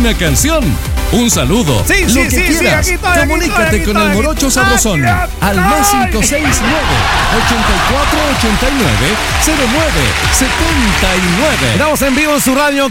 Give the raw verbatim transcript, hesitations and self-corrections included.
una canción, un saludo, sí, lo sí, que sí, quieras. sí, aquí estoy, Comunícate aquí estoy, con aquí el estoy, Morocho aquí Sabrosón estoy. al más cinco seis nueve, ochenta y cuatro ochenta y nueve, cero nueve setenta y nueve. Estamos en vivo en su radio